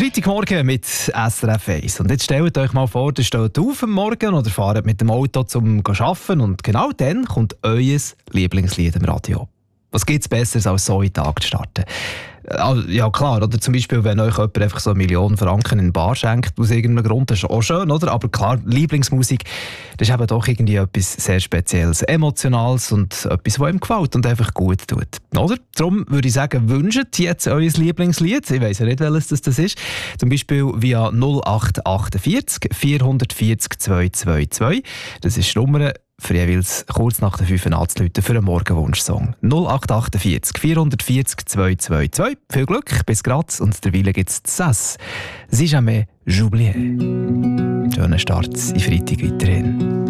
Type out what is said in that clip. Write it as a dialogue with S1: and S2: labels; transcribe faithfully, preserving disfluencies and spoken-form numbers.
S1: Freitagmorgen mit S R F eins. Und jetzt stellt euch mal vor, ihr steht auf am Morgen oder fahrt mit dem Auto zum Arbeiten und genau dann kommt euer Lieblingslied im Radio. Was gibt es Besseres, als so in den Tag zu starten? Ja klar, oder zum Beispiel, wenn euch jemand einfach so eine Million Franken in den Bar schenkt, aus irgendeinem Grund, das ist auch schön, oder? Aber klar, Lieblingsmusik, das ist eben doch irgendwie etwas sehr Spezielles, Emotionales und etwas, was ihm gefällt und einfach gut tut, oder? Darum würde ich sagen, wünscht jetzt euer Lieblingslied. Ich weiss ja nicht, welches das, das ist. Zum Beispiel via null acht achtundvierzig vierhundertvierzig zweihundertzweiundzwanzig. Das ist die Nummer für jeweils kurz nach der fünf anzuläuten für einen Morgenwunsch-Song. null acht achtundvierzig vierhundertvierzig zweihundertzweiundzwanzig. Viel Glück, bis grad und derweil gibt es «Sass». «Si jamais j'oubliais». Schönen Start in Freitag weiterhin.